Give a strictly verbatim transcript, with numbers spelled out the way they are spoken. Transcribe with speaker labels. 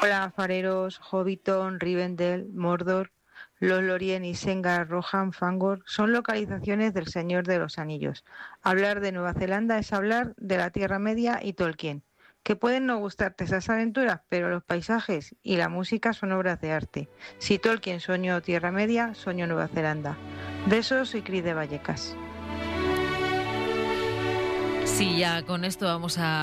Speaker 1: Hola, fareros, Hobbiton, Rivendell, Mordor, los Lorien, Isengard, Rohan, Fangor son localizaciones del Señor de los Anillos. Hablar de Nueva Zelanda es hablar de la Tierra Media y Tolkien. Que pueden no gustarte esas aventuras, pero los paisajes y la música son obras de arte. Si Tolkien soñó Tierra Media, soñó Nueva Zelanda. Besos, soy Cris de Vallecas.
Speaker 2: Sí, ya con esto vamos a